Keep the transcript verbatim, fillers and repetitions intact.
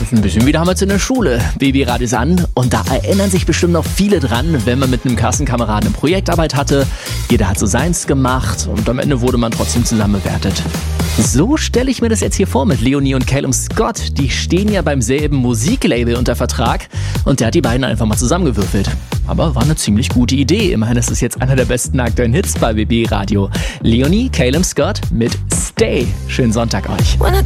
Ein bisschen wie damals in der Schule. Babyradio ist an und da erinnern sich bestimmt noch viele dran, wenn man mit einem Klassenkameraden eine Projektarbeit hatte. Jeder hat so seins gemacht und am Ende wurde man trotzdem zusammen bewertet. So stelle ich mir das jetzt hier vor mit Leonie und Calum Scott. Die stehen ja beim selben Musiklabel unter Vertrag und der hat die beiden einfach mal zusammengewürfelt. Aber war eine ziemlich gute Idee. Immerhin ist es jetzt einer der besten aktuellen Hits bei B B Radio. Leonie, Calum Scott mit Stay. Schönen Sonntag euch.